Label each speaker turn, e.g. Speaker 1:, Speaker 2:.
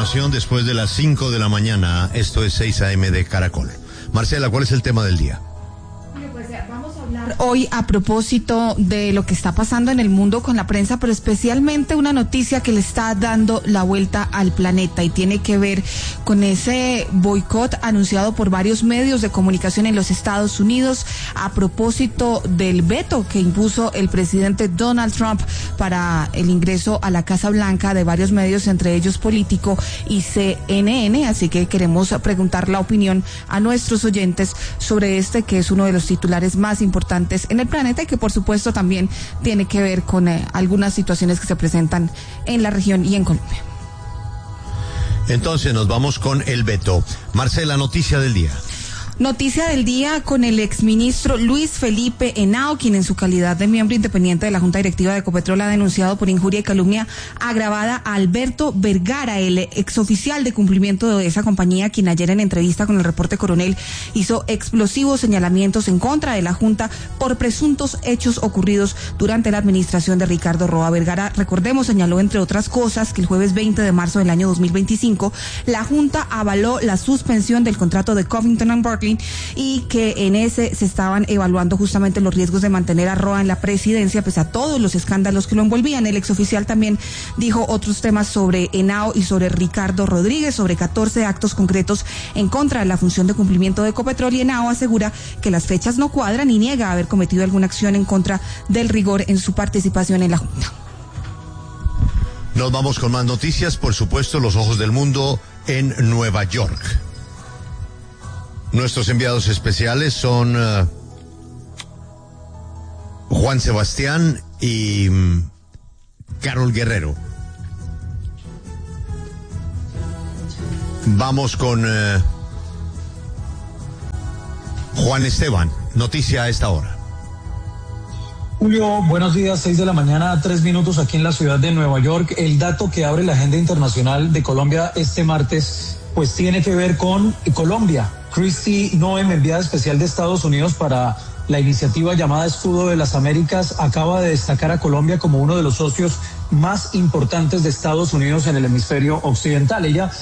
Speaker 1: información después de las 5 de la mañana. Esto es 6 AM de Caracol. Marcela, ¿cuál es el tema del día?
Speaker 2: Vamos a hablar hoy a propósito de lo que está pasando en el mundo con la prensa, pero especialmente una noticia que le está dando la vuelta al planeta y tiene que ver con ese boicot anunciado por varios medios de comunicación en los Estados Unidos a propósito del veto que impuso el presidente Donald Trump para el ingreso a la Casa Blanca de varios medios, entre ellos Político y CNN. Así que queremos preguntar la opinión a nuestros oyentes sobre este, que es uno de los titulares más importantes en el planeta y que por supuesto también tiene que ver con algunas situaciones que se presentan en la región y en Colombia.
Speaker 1: Entonces nos vamos con el veto. Marcela, noticia del día.
Speaker 2: Noticia del día con el exministro Luis Felipe Henao, quien en su calidad de miembro independiente de la Junta Directiva de Ecopetrol ha denunciado por injuria y calumnia agravada a Alberto Vergara, el exoficial de cumplimiento de esa compañía, quien ayer en entrevista con el Reporte Coronel hizo explosivos señalamientos en contra de la Junta por presuntos hechos ocurridos durante la administración de Ricardo Roa. Vergara, recordemos, señaló entre otras cosas que el jueves 20 de marzo del año 2025 la Junta avaló la suspensión del contrato de Covington & Burling y que en ese se estaban evaluando justamente los riesgos de mantener a Roa en la presidencia pese a todos los escándalos que lo envolvían. El exoficial también dijo otros temas sobre Henao y sobre Ricardo Rodríguez, sobre 14 actos concretos en contra de la función de cumplimiento de Ecopetrol, y Henao asegura que las fechas no cuadran y niega haber cometido alguna acción en contra del rigor en su participación en la Junta.
Speaker 1: Nos vamos con más noticias, por supuesto, los ojos del mundo en Nueva York. Nuestros enviados especiales son Juan Sebastián y Carol Guerrero. Vamos con Juan Esteban. Noticia a esta hora.
Speaker 3: Julio, buenos días, 6 de la mañana, 3 minutos aquí en la ciudad de Nueva York. El dato que abre la agenda internacional de Colombia este martes, pues tiene que ver con Colombia. Kristi Noem, enviada especial de Estados Unidos para la iniciativa llamada Escudo de las Américas, acaba de destacar a Colombia como uno de los socios más importantes de Estados Unidos en el hemisferio occidental. Ella